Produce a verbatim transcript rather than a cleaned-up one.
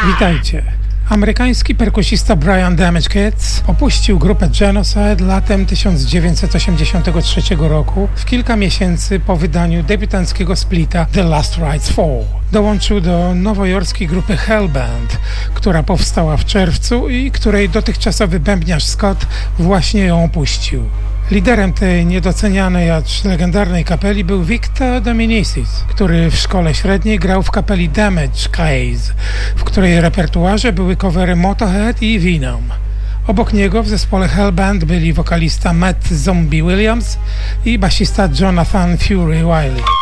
Witajcie. Amerykański perkusista Brian Damagekids opuścił grupę Genocide latem tysiąc dziewięćset osiemdziesiątego trzeciego roku, w kilka miesięcy po wydaniu debiutanckiego splita The Last Rites Fall. Dołączył do nowojorskiej grupy Hellband, która powstała w czerwcu i której dotychczasowy bębniarz Scott właśnie ją opuścił. Liderem tej niedocenianej, acz legendarnej kapeli był Victor Dominicis, który w szkole średniej grał w kapeli Damagekids, w której repertuarze były covery Motorhead i Venom. Obok niego w zespole Hellband byli wokalista Matt Zombie Williams i basista Jonathan Fury Wiley.